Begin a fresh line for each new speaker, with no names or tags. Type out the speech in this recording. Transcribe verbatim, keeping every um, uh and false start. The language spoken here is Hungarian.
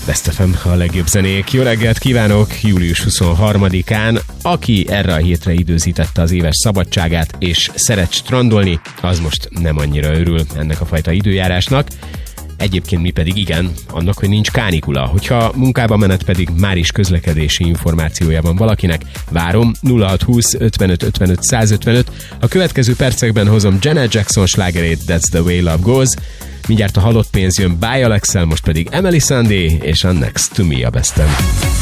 Best ef em, a legjobb zenék. Jó reggelt kívánok! július huszonharmadikán, aki erre a hétre időzítette az éves szabadságát és szeret strandolni, az most nem annyira örül ennek a fajta időjárásnak. Egyébként mi pedig igen, annak, hogy nincs kánikula. Hogyha munkába menet pedig már is közlekedési információja van valakinek, várom nulla hat húsz ötvenöt ötvenöt százötvenöt. A következő percekben hozom Janet Jackson slágerét, That's the way love goes. Mindjárt a halott pénz jön By Alexel, most pedig Emeli Sandé és a Next to Me a Bestem.